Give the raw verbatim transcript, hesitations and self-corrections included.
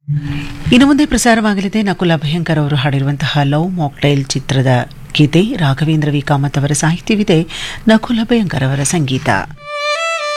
ಇನ್ನು ಮುಂದೆ ಪ್ರಸಾರವಾಗಲಿದೆ ನಕುಲ ಭಯಂಕರ್ ಅವರು ಹಾಡಿರುವಂತಹ ಲವ್ ಮಾಕ್ಟೈಲ್ ಚಿತ್ರದ ಗೀತೆ. ರಾಘವೇಂದ್ರ ವಿ ಕಾಮತ್ ಅವರ ಸಾಹಿತ್ಯವಿದೆ, ನಕುಲ ಭಯಂಕರ್ ಅವರ ಸಂಗೀತ.